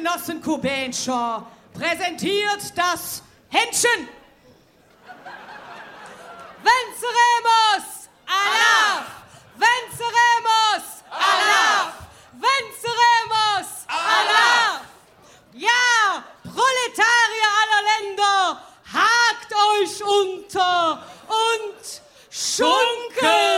Genossen Kubenscher präsentiert das Händchen. Venceremos! Allah! Venceremos! Allah! Venceremos! Allah! Ja, Proletarier aller Länder, hakt euch unter und schunkelt!